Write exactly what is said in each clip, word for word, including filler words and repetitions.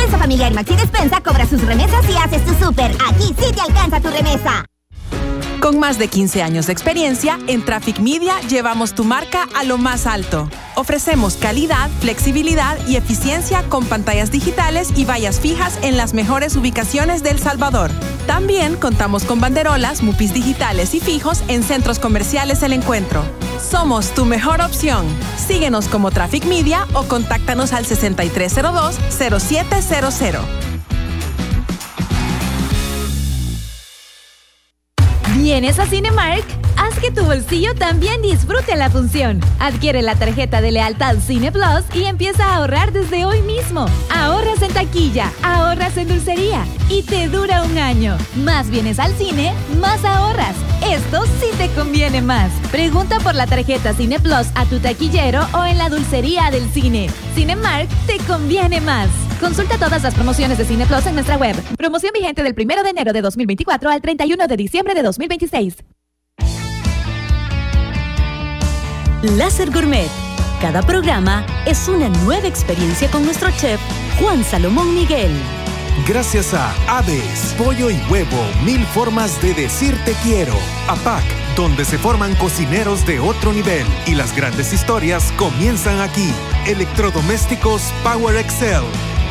Despensa familiar Maxi Despensa cobra sus remesas y haces tu súper. Aquí sí te alcanza tu remesa. Con más de quince años de experiencia, en Traffic Media llevamos tu marca a lo más alto. Ofrecemos calidad, flexibilidad y eficiencia con pantallas digitales y vallas fijas en las mejores ubicaciones de El Salvador. También contamos con banderolas, mupis digitales y fijos en centros comerciales El Encuentro. Somos tu mejor opción. Síguenos como Traffic Media o contáctanos al sesenta y tres cero dos, cero siete cero cero. ¿Vienes a Cinemark? Haz que tu bolsillo también disfrute la función. Adquiere la tarjeta de lealtad Cine Plus y empieza a ahorrar desde hoy mismo. Ahorras en taquilla, ahorras en dulcería y te dura un año. Más vienes al cine, más ahorras. Esto sí te conviene más. Pregunta por la tarjeta Cine Plus a tu taquillero o en la dulcería del cine. Cinemark te conviene más. Consulta todas las promociones de Cine Plus en nuestra web. Promoción vigente del primero de enero de dos mil veinticuatro al treinta y uno de diciembre de dos mil veintiséis. Láser Gourmet. Cada programa es una nueva experiencia con nuestro chef Juan Salomón Miguel. Gracias a Aves, Pollo y Huevo, mil formas de decir te quiero. A P A C, donde se forman cocineros de otro nivel y las grandes historias comienzan aquí. Electrodomésticos Power Excel.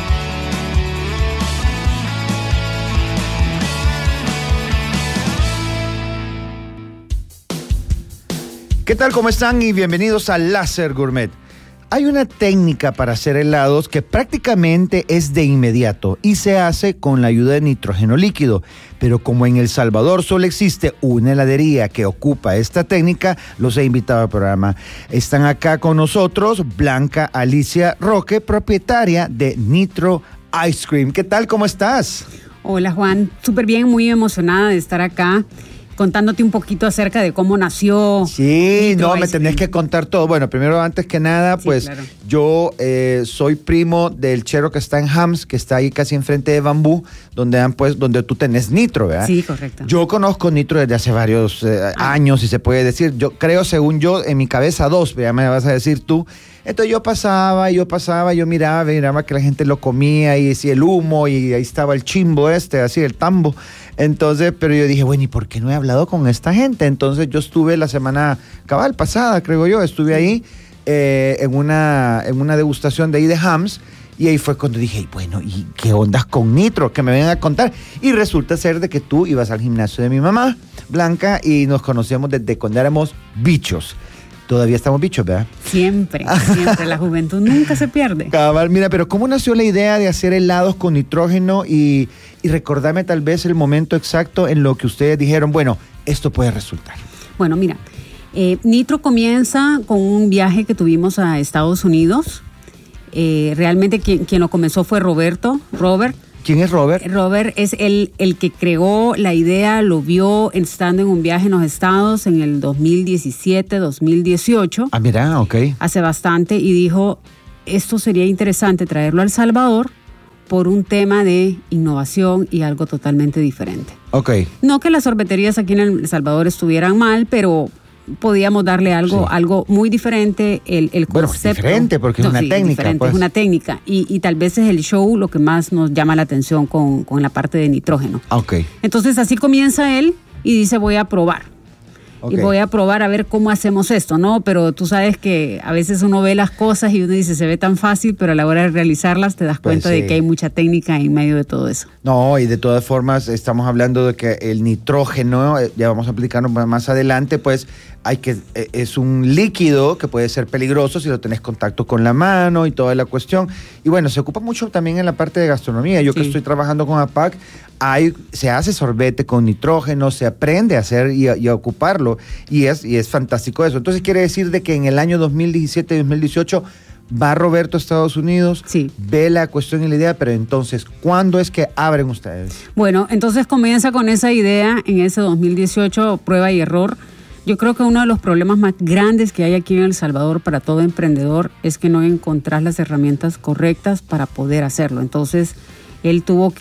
¿Qué tal? ¿Cómo están? Y bienvenidos a Láser Gourmet. Hay una técnica para hacer helados que prácticamente es de inmediato y se hace con la ayuda de nitrógeno líquido. Pero como en El Salvador solo existe una heladería que ocupa esta técnica, los he invitado al programa. Están acá con nosotros Blanca Alicia Roque, propietaria de Nitro Ice Cream. ¿Qué tal? ¿Cómo estás? Hola Juan, súper bien, muy emocionada de estar acá contándote un poquito acerca de cómo nació. Sí, no, me tenés que contar todo. Bueno, primero, antes que nada, sí, pues claro. yo eh, soy primo del chero que está en Hams, que está ahí casi enfrente de Bambú, donde han pues, donde tú tenés Nitro, ¿verdad? Sí, correcto. Yo conozco Nitro desde hace varios eh, ah. años, si se puede decir. Yo creo, según yo, en mi cabeza dos, ya me vas a decir tú. Entonces yo pasaba, yo pasaba, yo miraba, miraba que la gente lo comía y decía el humo y ahí estaba el chimbo este, así el tambo. Entonces, pero yo dije, bueno, ¿y por qué no he hablado con esta gente? Entonces yo estuve la semana cabal pasada, creo yo, estuve ahí eh, en, una, en una degustación de ahí de Hams y ahí fue cuando dije, bueno, ¿y qué ondas con Nitro? Que me vengan a contar. Y resulta ser de que tú ibas al gimnasio de mi mamá, Blanca, y nos conocíamos desde cuando éramos bichos. Todavía estamos bichos, ¿verdad? Siempre, siempre. La juventud nunca se pierde. Cabal, mira, pero ¿cómo nació la idea de hacer helados con nitrógeno? Y, y recordame tal vez el momento exacto en lo que ustedes dijeron, bueno, esto puede resultar. Bueno, mira, eh, Nitro comienza con un viaje que tuvimos a Estados Unidos. Eh, realmente quien, quien lo comenzó fue Roberto, Robert. ¿Quién es Robert? Robert es el, el que creó la idea, lo vio estando en un viaje en los Estados en el dos mil diecisiete, dos mil dieciocho. Ah, mira, ok. Hace bastante y dijo, esto sería interesante traerlo a El Salvador por un tema de innovación y algo totalmente diferente. Ok. No que las sorbeterías aquí en El Salvador estuvieran mal, pero podíamos darle algo, sí. algo muy diferente, el, el bueno, concepto. diferente porque es no, una sí, técnica. Pues. Es una técnica y, y tal vez es el show lo que más nos llama la atención con, con la parte de nitrógeno. Ok. Entonces así comienza él y dice voy a probar. Okay. Y voy a probar a ver cómo hacemos esto, ¿no? Pero tú sabes que a veces uno ve las cosas y uno dice, se ve tan fácil, pero a la hora de realizarlas te das cuenta pues sí. de que hay mucha técnica en medio de todo eso. No, y de todas formas estamos hablando de que el nitrógeno, ya vamos a aplicarlo más adelante, pues hay que es un líquido que puede ser peligroso si lo tenés contacto con la mano y toda la cuestión. Y bueno, se ocupa mucho también en la parte de gastronomía. Yo sí. que estoy trabajando con A P A C, hay, se hace sorbete con nitrógeno, se aprende a hacer y a, y a ocuparlo. Y es, y es fantástico eso. Entonces quiere decir de que en el año dos mil diecisiete, dos mil dieciocho va Roberto a Estados Unidos, sí. ve la cuestión y la idea, pero entonces, ¿cuándo es que abren ustedes? Bueno, entonces comienza con esa idea en ese dos mil dieciocho, prueba y error. Yo creo que uno de los problemas más grandes que hay aquí en El Salvador para todo emprendedor es que no encontrás las herramientas correctas para poder hacerlo. Entonces, él tuvo que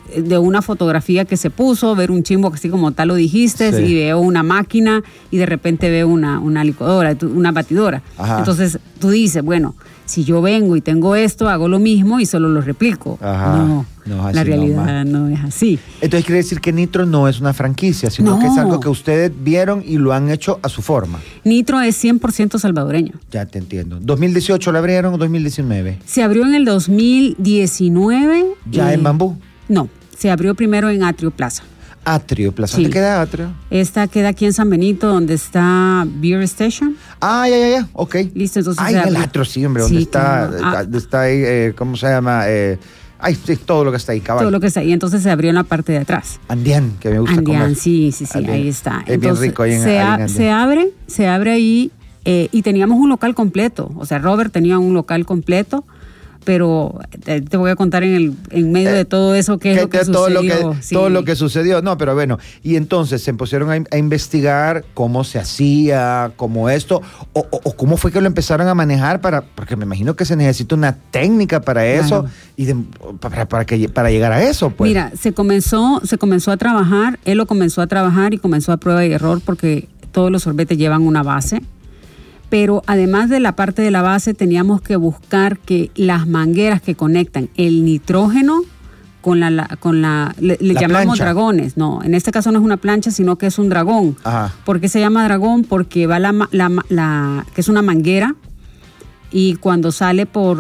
de una fotografía que se puso, ver un chimbo así como tal lo dijiste, sí. y veo una máquina y de repente veo una, una licuadora, una batidora. Ajá. Entonces tú dices, bueno, si yo vengo y tengo esto, hago lo mismo y solo lo replico. Ajá. No, no la realidad no, no es así. Entonces quiere decir que Nitro no es una franquicia, sino no. que es algo que ustedes vieron y lo han hecho a su forma. Nitro es cien por ciento salvadoreño. Ya te entiendo. ¿dos mil dieciocho lo abrieron o dos mil diecinueve? Se abrió en el dos mil diecinueve. ¿Ya eh, en Bambú? No, se abrió primero en Atrio Plaza. Atrio Plaza. ¿Dónde sí. queda Atrio? Esta queda aquí en San Benito, donde está Beer Station. Ah, ya, ya, ya. Ok. Listo, entonces. Ay, el Atrio, sí, hombre. ¿Dónde sí, está? Claro. Ah. Está ahí, eh, ¿cómo se llama? Eh, ay, sí, todo lo que está ahí, cabal. Todo lo que está ahí. Entonces se abrió en la parte de atrás. Andián, que me gusta Andián, comer. sí, sí, sí, Andián. Ahí está. Es entonces, bien rico ahí en, se, ahí en se abre, se abre ahí eh, y teníamos un local completo. O sea, Robert tenía un local completo. Pero te, te voy a contar en el en medio eh, de todo eso qué es lo que todo sucedió. Lo que, sí. Todo lo que sucedió. No, pero bueno, y entonces se pusieron a, a investigar cómo se hacía, cómo esto, o, o, o cómo fue que lo empezaron a manejar, para porque me imagino que se necesita una técnica para eso, claro. y de, para, para, que, para llegar a eso. Pues. Mira, se comenzó, se comenzó a trabajar, él lo comenzó a trabajar y comenzó a prueba y error porque todos los sorbetes llevan una base. Pero además de la parte de la base, teníamos que buscar que las mangueras que conectan el nitrógeno con la, la con la, le, le la llamamos plancha. dragones. No, en este caso no es una plancha, sino que es un dragón. Ajá. ¿Por qué se llama dragón? Porque va la, la, la que es una manguera y cuando sale por,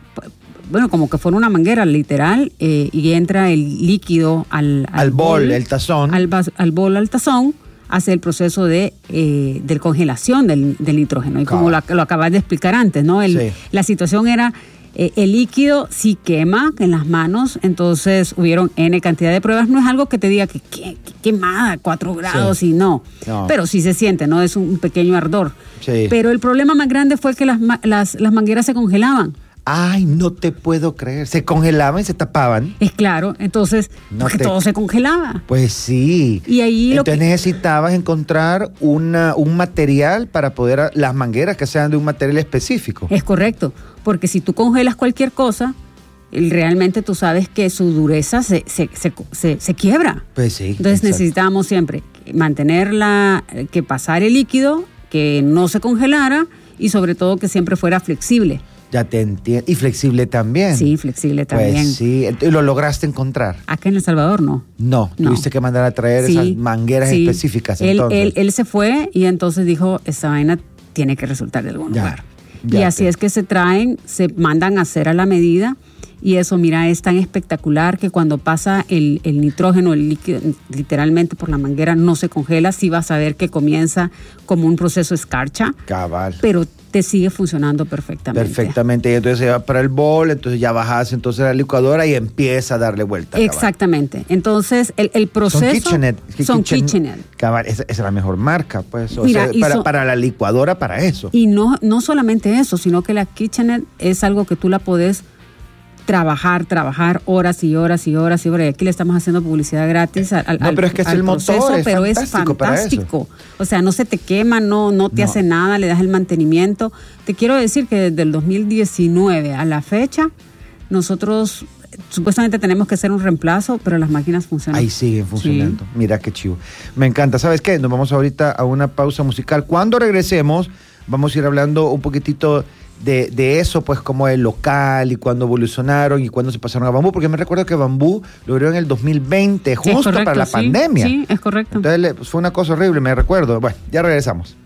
bueno, como que fuera una manguera literal, eh, y entra el líquido al, al, al bol, bol, el tazón. Al, al bol, al tazón. Hace el proceso de, eh, de congelación del, del nitrógeno. Y como lo, lo acabas de explicar antes, ¿no? El, sí. La situación era, eh, el líquido sí quema en las manos, entonces hubieron N cantidad de pruebas. No es algo que te diga que, que, que quemada, cuatro grados sí. y no. no. Pero sí se siente, ¿no? Es un pequeño ardor. Sí. Pero el problema más grande fue que las, las, las mangueras se congelaban. Ay, no te puedo creer. Se congelaban y se tapaban. Es claro, entonces, no porque te... todo se congelaba. Pues sí. Y ahí entonces lo que... necesitabas encontrar una, un material para poder, las mangueras que sean de un material específico. Es correcto, porque si tú congelas cualquier cosa, realmente tú sabes que su dureza se, se, se, se, se quiebra. Pues sí. Entonces exacto. necesitábamos siempre mantenerla, que pasar el líquido, que no se congelara y sobre todo que siempre fuera flexible. Ya te entiendo. Y flexible también. Sí, flexible también. Pues sí. ¿Y lo lograste encontrar? Acá en El Salvador no. No, no. Tuviste que mandar a traer sí, esas mangueras sí. específicas. Él, entonces. Él, él se fue y entonces dijo, esta vaina tiene que resultar de algún ya, lugar. Ya y así te... es que se traen, se mandan a hacer a la medida. Y eso, mira, es tan espectacular que cuando pasa el, el nitrógeno, el líquido, literalmente por la manguera, no se congela. Sí vas a ver que comienza como un proceso escarcha. Cabal. Pero te sigue funcionando perfectamente. Perfectamente. Y entonces se va para el bol, entonces ya bajas entonces la licuadora y empieza a darle vuelta. Exactamente. Cabal. Entonces, el, el proceso... Son KitchenAid. Son KitchenAid. Cabal, esa, esa es la mejor marca, pues. O Mira, sea, para, so, para la licuadora, para eso. Y no, no solamente eso, sino que la KitchenAid es algo que tú la podés trabajar, trabajar horas y horas y horas y horas. Y aquí le estamos haciendo publicidad gratis al, al, no, pero es que es al el proceso, motor, es pero fantástico es fantástico. O sea, no se te quema, no, no te no. hace nada, le das el mantenimiento. Te quiero decir que desde el dos mil diecinueve a la fecha, nosotros supuestamente tenemos que hacer un reemplazo, pero las máquinas funcionan. Ahí siguen funcionando. Sí. Mira qué chivo. Me encanta. ¿Sabes qué? Nos vamos ahorita a una pausa musical. Cuando regresemos, vamos a ir hablando un poquitito De, de eso, pues como el local y cuándo evolucionaron y cuándo se pasaron a Bambú, porque me recuerdo que Bambú lo abrió en el dos mil veinte, justo correcto, para la sí, pandemia. Sí, es correcto. Entonces pues, fue una cosa horrible, me recuerdo. Bueno, ya regresamos.